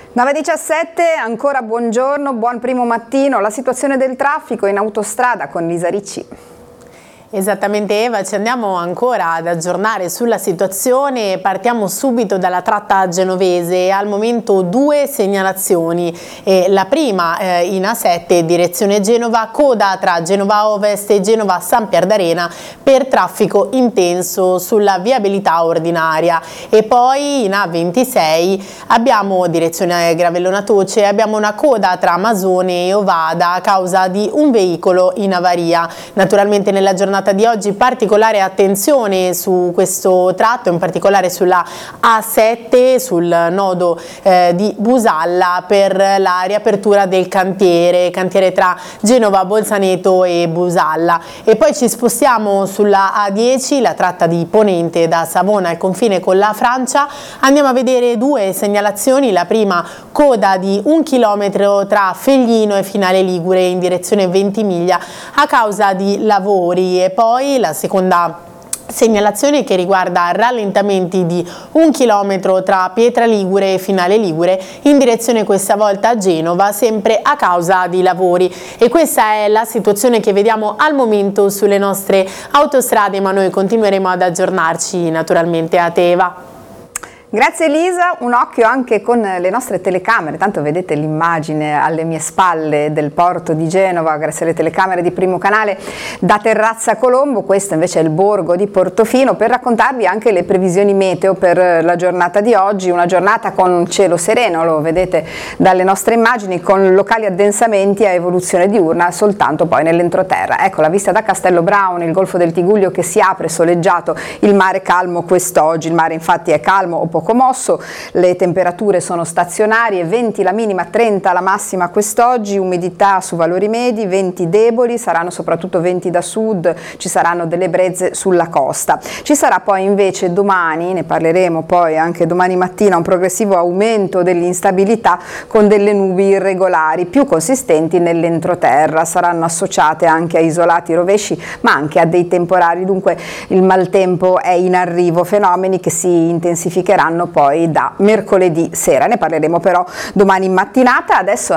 9:17, ancora buongiorno, buon primo mattino. La situazione del traffico in autostrada con Lisa Ricci. Esattamente Eva, ci andiamo ancora ad aggiornare sulla situazione. Partiamo subito dalla tratta genovese. Al momento 2 segnalazioni. La prima in A7 direzione Genova, coda tra Genova Ovest e Genova San Pierdarena per traffico intenso sulla viabilità ordinaria. E poi in A26 abbiamo direzione Gravellona Toce, abbiamo una coda tra Masone e Ovada a causa di un veicolo in avaria. Naturalmente nella giornata di oggi particolare attenzione su questo tratto, in particolare sulla A7 sul nodo di Busalla per la riapertura del cantiere tra Genova, Bolzaneto e Busalla. E poi ci spostiamo sulla A10, la tratta di Ponente da Savona al confine con la Francia. Andiamo a vedere 2 segnalazioni. La prima, coda di 1 chilometro tra Feglino e Finale Ligure in direzione Ventimiglia a causa di lavori. E poi la seconda segnalazione che riguarda rallentamenti di 1 chilometro tra Pietra Ligure e Finale Ligure in direzione questa volta a Genova, sempre a causa di lavori. E questa è la situazione che vediamo al momento sulle nostre autostrade, ma noi continueremo ad aggiornarci naturalmente. A te, Eva. Grazie Elisa, un occhio anche con le nostre telecamere, tanto vedete l'immagine alle mie spalle del porto di Genova grazie alle telecamere di Primo Canale da Terrazza Colombo. Questo invece è il borgo di Portofino, per raccontarvi anche le previsioni meteo per la giornata di oggi, una giornata con cielo sereno, lo vedete dalle nostre immagini, con locali addensamenti a evoluzione diurna soltanto poi nell'entroterra. Ecco la vista da Castello Brown, il Golfo del Tigullio che si apre soleggiato, il mare calmo quest'oggi, il mare infatti è calmo o poco mosso, le temperature sono stazionarie, 20 la minima, 30 la massima quest'oggi, umidità su valori medi, venti deboli, saranno soprattutto venti da sud, ci saranno delle brezze sulla costa. Ci sarà poi invece domani, ne parleremo poi anche domani mattina, un progressivo aumento dell'instabilità con delle nubi irregolari più consistenti nell'entroterra, saranno associate anche a isolati rovesci ma anche a dei temporali, dunque il maltempo è in arrivo, fenomeni che si intensificheranno poi da mercoledì sera. Ne parleremo però domani in mattinata. Adesso